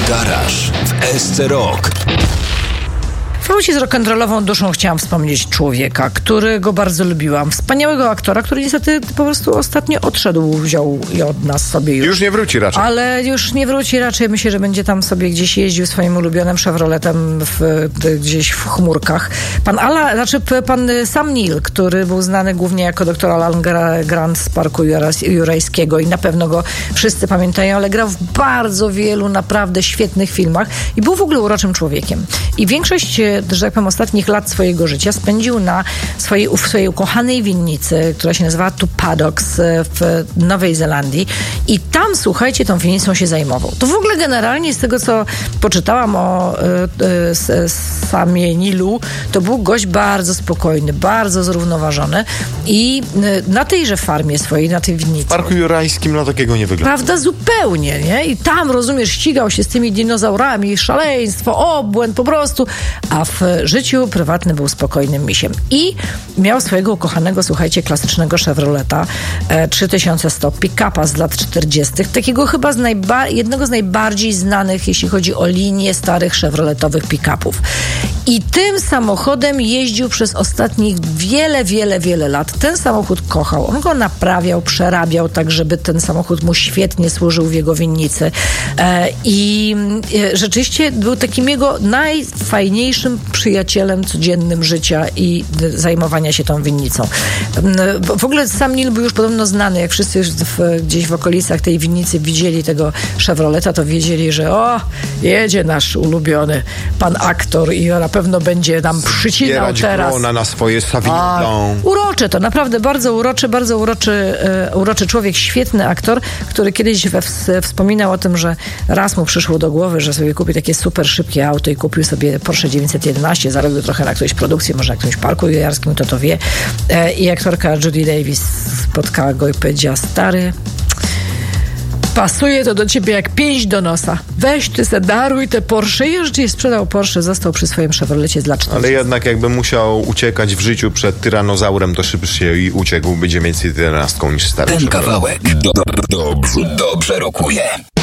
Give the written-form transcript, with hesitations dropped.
Garaż w SC Rock. W aucie z rock'n'rollową duszą chciałam wspomnieć człowieka, którego bardzo lubiłam. Wspaniałego aktora, który niestety po prostu ostatnio odszedł, wziął je od nas sobie już. Już nie wróci raczej. Ale już nie wróci raczej. Myślę, że będzie tam sobie gdzieś jeździł swoim ulubionym Chevroletem gdzieś w chmurkach. Pan Sam Neill, który był znany głównie jako doktor Alan Grant z Parku Jurajskiego i na pewno go wszyscy pamiętają, ale grał w bardzo wielu naprawdę świetnych filmach i był w ogóle uroczym człowiekiem. I większość, że tak powiem, ostatnich lat swojego życia spędził na swojej ukochanej winnicy, która się nazywała Tu Paddocks w Nowej Zelandii. I tam, słuchajcie, tą winnicą się zajmował. To w ogóle generalnie z tego, co poczytałam o Samie Neillu, to był gość bardzo spokojny, bardzo zrównoważony i na tejże farmie swojej, na tej winnicy. W Parku Jurajskim na takiego nie wygląda. Prawda? Zupełnie, nie? I tam, rozumiesz, ścigał się z tymi dinozaurami, szaleństwo, obłęd po prostu, a w życiu prywatnym był spokojnym misiem. I miał swojego ukochanego, słuchajcie, klasycznego Chevroleta 3100 pick-upa z lat 40., takiego chyba jednego z najbardziej znanych, jeśli chodzi o linię starych chevroletowych pick-upów. I tym samochodem jeździł przez ostatnich wiele lat. Ten samochód kochał. On go naprawiał, przerabiał tak, żeby ten samochód mu świetnie służył w jego winnicy. I rzeczywiście był takim jego najfajniejszym przyjacielem codziennym życia i zajmowania się tą winnicą. W ogóle Sam Neill był już podobno znany. Jak wszyscy już gdzieś w okolicach tej winnicy widzieli tego Chevroleta, to wiedzieli, że jedzie nasz ulubiony pan aktor i na pewno będzie nam przycinał teraz. Grona na swoje Savillon. Urocze to, naprawdę bardzo uroczy człowiek, świetny aktor, który kiedyś wspominał o tym, że raz mu przyszło do głowy, że sobie kupi takie super szybkie auto i kupił sobie Porsche 911, zarobił trochę na którejś produkcji, może na którymś parku jujarskim, to wie. I aktorka Judy Davis spotkała go i powiedziała: stary, pasuje to do ciebie jak pięść do nosa. Weź ty se daruj te Porsche. I już sprzedał Porsche, został przy swoim Chevrolecie z lat 40. Ale jednak jakby musiał uciekać w życiu przed tyranozaurem, to szybciej i uciekł, będzie między 11 niż stary. Ten kawałek dobrze rokuje.